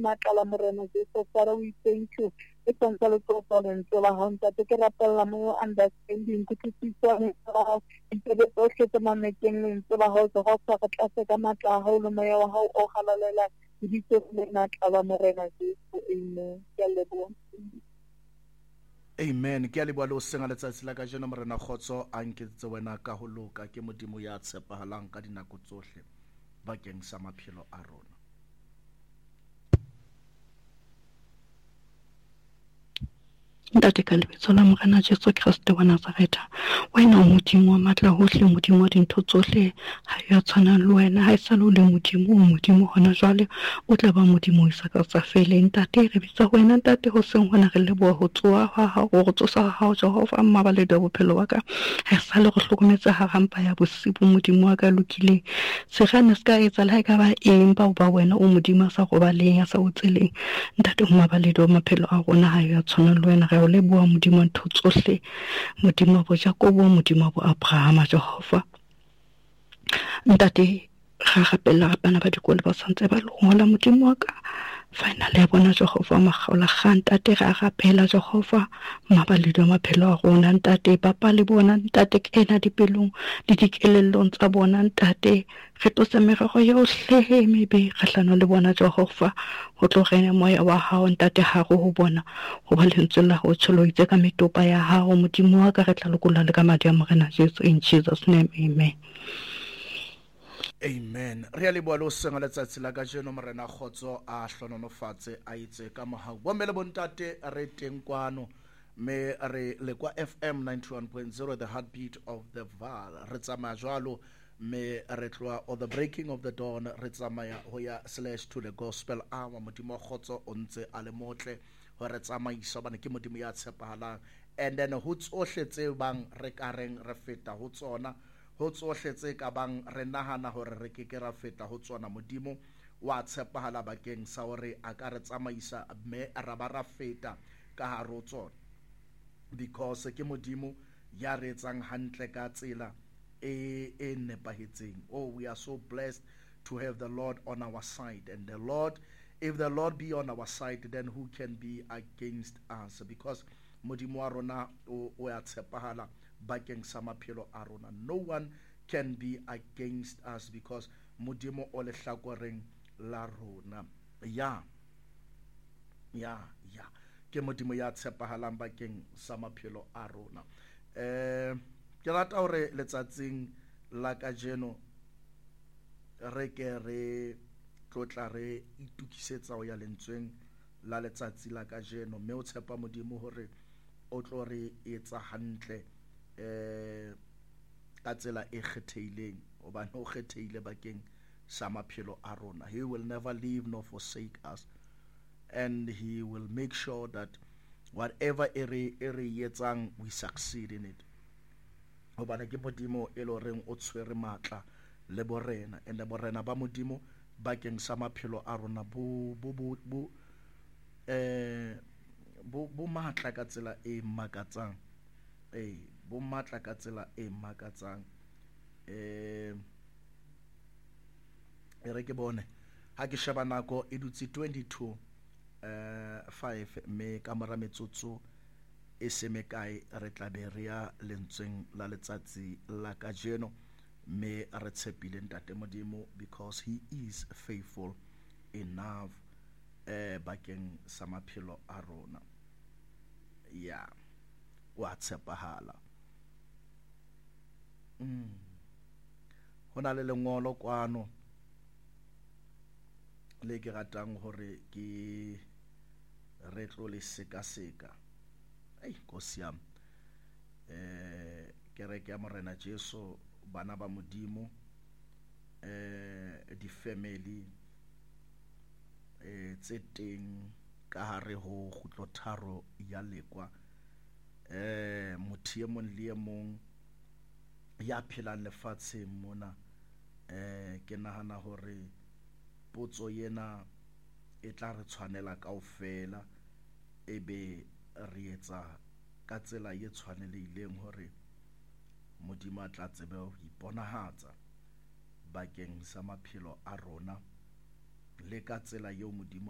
Matala Morena Jesus, Father, we thank you. It's on Salvatore and Tolahon, that the Kerapella more understanding to see one into the social making into the house of Hosakamata, Holomeo, or Halalela, Jesus, Matala Morena Jesus, in Calabon. Amen. Ke a le bua le o senga letsatsi la ka jeno Morena Khotso a nketse wena ka ho loka ke modimo ya tshepahalang ka dinako tsohle bakeng sa maphelo a rona. Ntate ka lebitso la Morena Jesu Kriste wa Nazareta, wena o modimo wa matla hohle, modimo wa dintho tsohle, ha ya tshwana le wena, ha esale o le modimo hona jwale o tla ba modimo isa ka tsa fele. Ntate re bitsa wena ntate ho seng hona re leboha ho tsoa ha hao go tsosa ha hao Jehova mmabale da bophelo wa ka, ha esale go hlokometse ha rampa ya bosibu modimo wa ka lokileng. Serane se ka etsa le ha ka ba eng ba wena o modimo sa go ba leng sa o tseleng. Ntate mmabale da maphelo a rona ha ya tshwana le wena, re o leboha modimo ntho tsohle, modimo wa bo Jakobo, modimo wa bo Abraham Jehova. Ntate ga gapela bana ba dikolo ba santse ba le ngola modimo wa ka final ya bona Jehova magaola ga ntate ga gapela Jehova mabale do maphelo a rona ntate papa le bona ntate kena dipelong le dikelellong tsa bona ntate re tlose merego yohle mebe kgahlano le bona Jehova ho tlogene moya wa hao ntate ha go bona ho ba lentswe la ho tsholoitse ka metopa ya hao modimo wa ka re tla lokolla le ka madi a Morena Jesu in Jesus name amen. Amen. Re a leboha le o senga letsatsi la ka jeno Morena Khotso a hlononofatse a itse ka mohau bo mele bontate re teng kwano me re le kwa FM 91.0 the heartbeat of the Val re tsamaya jwalo me re tloa or the breaking of the dawn re tsamaya ho ya / to the gospel hour modimo Khotso o ntse a le motle ho re tsamaisa bana ke modimo ya tshepahalang and then ho tsohle tse bang re ka reng re feta ho tsona ho tsohle tse ka bang re nahana hore re ke ra feta ho tsona modimo wa tshepahala bakeng sa hore a ka re tsamaisa me ra ba ra feta ka haro tsona because ke modimo ya re etsang hantle ka tsela e nepahetseng. Oh, we are so blessed to have the Lord on our side, and the Lord, if the Lord be on our side, then who can be against us? Because modimo wa rona o ya tshepahala bakeng sa maphelo a rona. No one can be against us because modimo o le hlakoreng la rona. Ya ke modimo ya tshepahalang bakeng sa maphelo a rona. Ke rata hore letsatsing la ka jeno re ke re tlotla re itukisetsa ho ya lentsweng la letsatsi la ka jeno mme o tshepa modimo hore o tlo re etsa hantle ka tsela e kgetheileng hobane o kgetheile bakeng sa maphelo a rona. He will never leave nor forsake us, and he will make sure that whatever e re etsang we succeed in it hobane ke modimo e lo reng o tshwere matla le borena and the borena ba modimo bakeng sa maphelo a rona bo matla ka tsela e makatsang bo matla ka tsela e makatsang e re ke bone ha ke sheba nako e dutse 22:05 me ka mora metsotso e semekae re tla be re ya lentsweng la letsatsi la ka jeno me re tshepile ntate modimo because he is faithful enough bakeng sa maphelo a rona wa tshepahala. Hona le lengolo kwano le ke ratang hore ke re tlo le seka Kosiam kereke ya Morena Jesu bana ba modimo di family tse teng ka hare ho khutlo tharo ya lekwa motho e mong le e mong ya phelang lefatsheng mona ke nahana hore potso yena e tla re tshwanela kaofela ebe re etsa ka tsela e tshwanelehileng hore modimo a tla tsebe ho iponahatsa bakeng sa maphelo a rona le ka tsela eo modimo